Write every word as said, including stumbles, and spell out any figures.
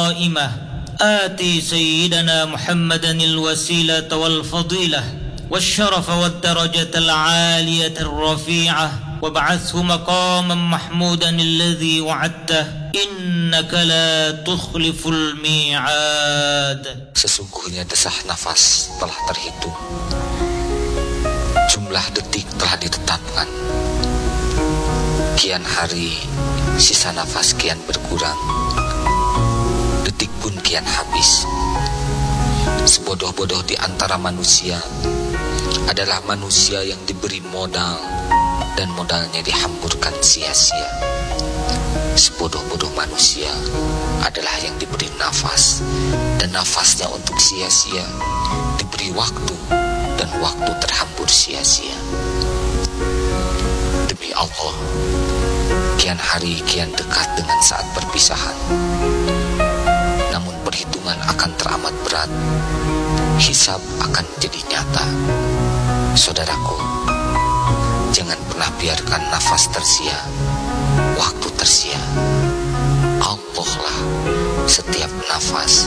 قائمة آتي سيدنا محمدا الوسيلة والفضيلة والشرف والدرجة العالية الرفيعة وابعثه مقاما محمودا الذي وعدته إنك لا تخلف الميعاد. Sesungguhnya desah nafas telah terhitung, jumlah detik telah ditetapkan. Kian hari sisa nafas kian berkurang, detik pun kian habis. Sebodoh-bodoh di antara manusia adalah manusia yang diberi modal dan modalnya dihamburkan sia-sia. Sebodoh-bodoh manusia adalah yang diberi nafas dan nafasnya untuk sia-sia, diberi waktu dan waktu terhambur sia-sia. Demi Allah, kian hari kian dekat dengan saat perpisahan. Namun perhitungan akan teramat berat, hisab akan jadi nyata. Saudaraku, jangan pernah biarkan nafas tersia, waktu tersia. Allah lah setiap nafas